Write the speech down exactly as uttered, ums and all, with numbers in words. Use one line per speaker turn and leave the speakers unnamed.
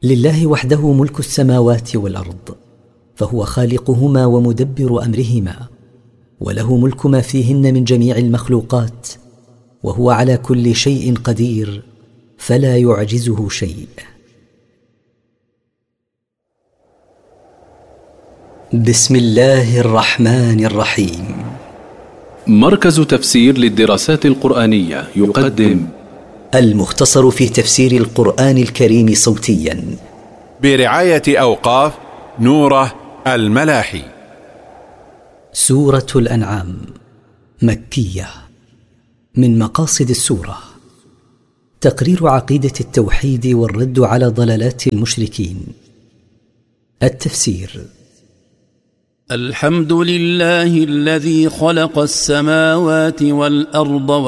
لله وحده ملك السماوات والأرض، فهو خالقهما ومدبر أمرهما، وله ملك ما فيهن من جميع المخلوقات، وهو على كل شيء قدير، فلا يعجزه شيء. بسم الله الرحمن الرحيم.
مركز تفسير للدراسات القرآنية يقدم
المختصر في تفسير القرآن الكريم صوتيا
برعاية أوقاف نوره الملاحي.
سورة الأنعام مكية. من مقاصد السورة تقرير عقيدة التوحيد والرد على ضلالات المشركين. التفسير:
الحمد لله الذي خلق السماوات والأرض